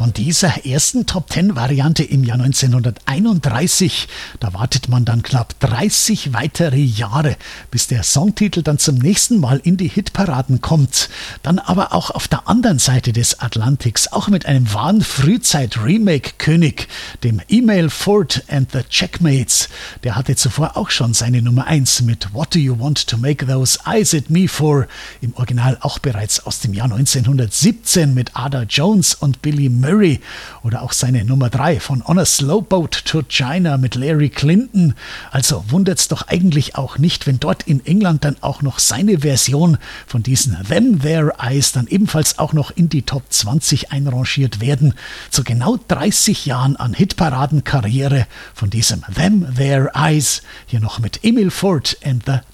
von dieser ersten Top-10-Variante im Jahr 1931. Da wartet man dann knapp 30 weitere Jahre, bis der Songtitel dann zum nächsten Mal in die Hitparaden kommt. Dann aber auch auf der anderen Seite des Atlantiks, auch mit einem wahren Frühzeit-Remake-König, dem Emile Ford and the Checkmates. Der hatte zuvor auch schon seine Nummer 1 mit What Do You Want to Make Those Eyes at Me For? Im Original auch bereits aus dem Jahr 1917 mit Ada Jones und Billy Murray. Oder auch seine Nummer 3 von On a Slow Boat to China mit Larry Clinton. Also wundert's doch eigentlich auch nicht, wenn dort in England dann auch noch seine Version von diesen Them Their Eyes dann ebenfalls auch noch in die Top 20 einrangiert werden. Zu genau 30 Jahren an Hitparadenkarriere von diesem Them Their Eyes. Hier noch mit Emile Ford and the